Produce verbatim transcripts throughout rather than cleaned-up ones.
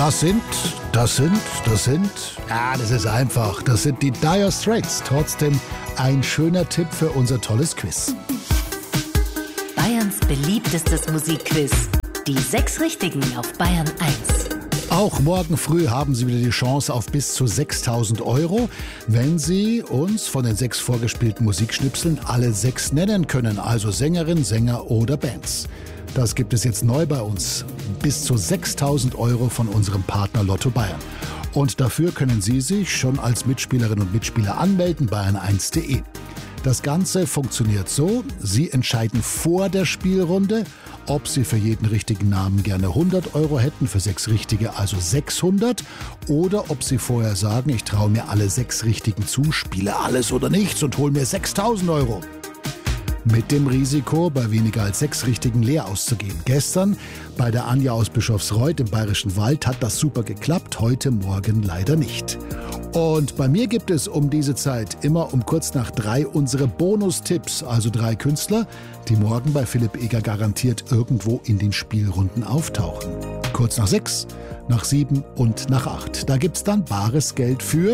Das sind, das sind, das sind, ja, das ist einfach, das sind die Dire Straits. Trotzdem ein schöner Tipp für unser tolles Quiz. Bayerns beliebtestes Musikquiz. Die sechs Richtigen auf Bayern eins. Auch morgen früh haben Sie wieder die Chance auf bis zu sechstausend Euro, wenn Sie uns von den sechs vorgespielten Musikschnipseln alle sechs nennen können, also Sängerin, Sänger oder Bands. Das gibt es jetzt neu bei uns. Bis zu sechstausend Euro von unserem Partner Lotto Bayern. Und dafür können Sie sich schon als Mitspielerinnen und Mitspieler anmelden, bayern eins punkt de. Das Ganze funktioniert so: Sie entscheiden vor der Spielrunde, ob Sie für jeden richtigen Namen gerne hundert Euro hätten, für sechs Richtige also sechshundert, oder ob Sie vorher sagen, ich traue mir alle sechs Richtigen zu, spiele alles oder nichts und hole mir sechstausend Euro. Mit dem Risiko, bei weniger als sechs Richtigen leer auszugehen. Gestern bei der Anja aus Bischofsreuth im Bayerischen Wald hat das super geklappt, heute Morgen leider nicht. Und bei mir gibt es um diese Zeit immer um kurz nach drei unsere Bonustipps, also drei Künstler, die morgen bei Philipp Eger garantiert irgendwo in den Spielrunden auftauchen. Kurz nach sechs, nach sieben und nach acht. Da gibt's dann bares Geld für...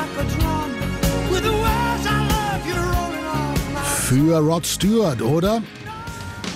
für Rod Stewart oder